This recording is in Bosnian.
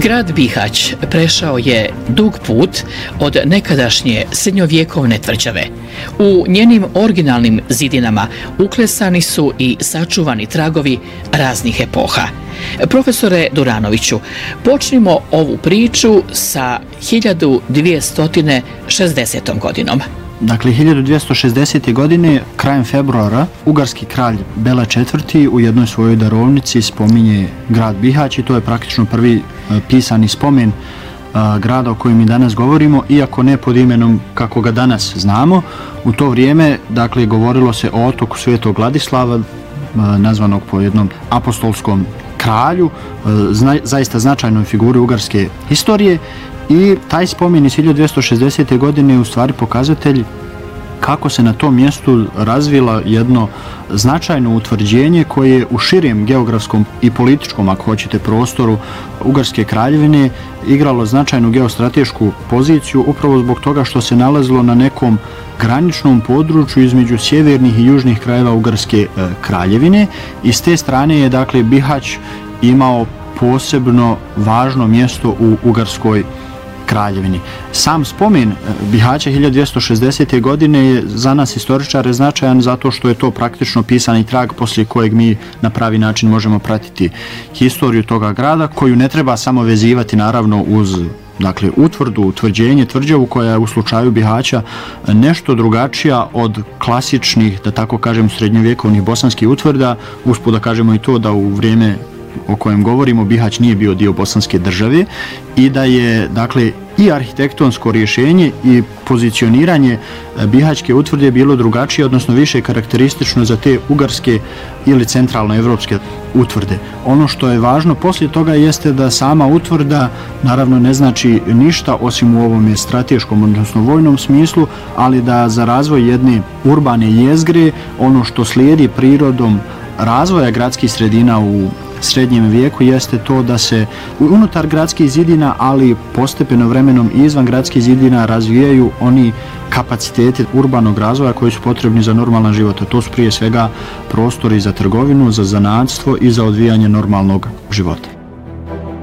Grad Bihać prešao je dug put od nekadašnje srednjovjekovne tvrđave. U njenim originalnim zidinama uklesani su i sačuvani tragovi raznih epoha. Profesore Duranoviću, počnimo ovu priču sa 1260. godinom. Dakle, 1260. godine, krajem februara, ugarski kralj Bela IV. U jednoj svojoj darovnici spominje grad Bihać i to je praktično prvi pisani spomen grada o kojem mi danas govorimo, iako ne pod imenom kako ga danas znamo. U to vrijeme, dakle, govorilo se o otoku Svetog Ladislava, nazvanog po jednom apostolskom kralju, zaista značajnoj figuri ugarske historije. I taj spomen iz 1260. godine je u stvari pokazatelj kako se na tom mjestu razvila jedno značajno utvrđenje koje je u širem geografskom i političkom, ako hoćete, prostoru Ugarske kraljevine igralo značajnu geostratešku poziciju upravo zbog toga što se nalazilo na nekom graničnom području između sjevernih i južnih krajeva Ugarske kraljevine i s te strane je, dakle, Bihać imao posebno važno mjesto u Ugarskoj kraljevini. Sam spomen Bihaća 1260. godine je za nas istoričare značajan zato što je to praktično pisani trag poslije kojeg mi na pravi način možemo pratiti historiju toga grada, koju ne treba samo vezivati naravno uz, dakle, utvrđenje, tvrđavu koja je u slučaju Bihaća nešto drugačija od klasičnih, da tako kažem, srednjovjekovnih bosanskih utvrda. Usput da kažemo i to da u vrijeme o kojem govorimo Bihać nije bio dio bosanske države i da je, dakle, i arhitektonsko rješenje i pozicioniranje bihaćke utvrde bilo drugačije, odnosno više karakteristično za te ugarske ili centralnoevropske utvrde. Ono što je važno poslije toga jeste da sama utvrda naravno ne znači ništa osim u ovom strateškom, odnosno vojnom smislu, ali da za razvoj jedne urbane jezgre, ono što slijedi prirodom razvoja gradskih sredina u srednjem vijeku jeste to da se unutar gradskih zidina, ali postepeno vremenom i izvan gradskih zidina razvijaju oni kapaciteti urbanog razvoja koji su potrebni za normalan život. A to su prije svega prostori za trgovinu, za zanatstvo i za odvijanje normalnog života.